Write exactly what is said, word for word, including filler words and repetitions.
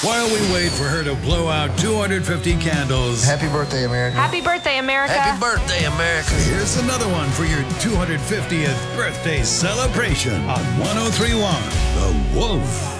While we wait for her to blow out two hundred fifty candles, Happy birthday, America. Happy birthday, America. Happy birthday, America. here's another one for your two hundred fiftieth birthday celebration on one oh three point one The Wolf.